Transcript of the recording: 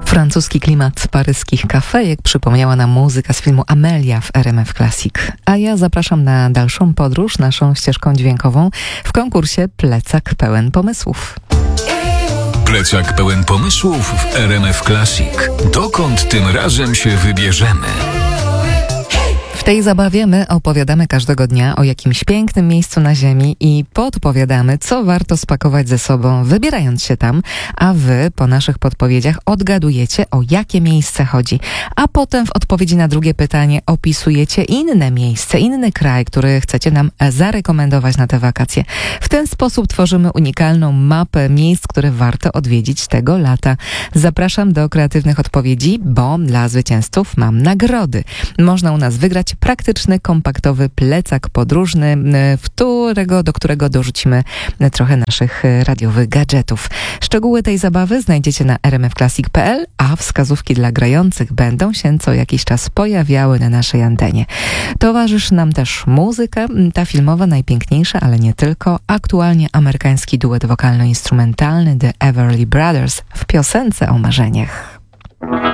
Francuski klimat paryskich kafejek przypomniała nam muzyka z filmu Amelia w RMF Classic. A ja zapraszam na dalszą podróż naszą ścieżką dźwiękową w konkursie Plecak pełen pomysłów. Plecak pełen pomysłów w RMF Classic. Dokąd tym razem się wybierzemy? W tej zabawie my opowiadamy każdego dnia o jakimś pięknym miejscu na ziemi i podpowiadamy, co warto spakować ze sobą, wybierając się tam, a wy po naszych podpowiedziach odgadujecie, o jakie miejsce chodzi. A potem w odpowiedzi na drugie pytanie opisujecie inne miejsce, inny kraj, który chcecie nam zarekomendować na te wakacje. W ten sposób tworzymy unikalną mapę miejsc, które warto odwiedzić tego lata. Zapraszam do kreatywnych odpowiedzi, bo dla zwycięzców mam nagrody. Można u nas wygrać praktyczny, kompaktowy plecak podróżny, do którego dorzucimy trochę naszych radiowych gadżetów. Szczegóły tej zabawy znajdziecie na rmfclassic.pl, a wskazówki dla grających będą się co jakiś czas pojawiały na naszej antenie. Towarzyszy nam też muzyka, ta filmowa najpiękniejsza, ale nie tylko. Aktualnie amerykański duet wokalno-instrumentalny The Everly Brothers w piosence o marzeniach.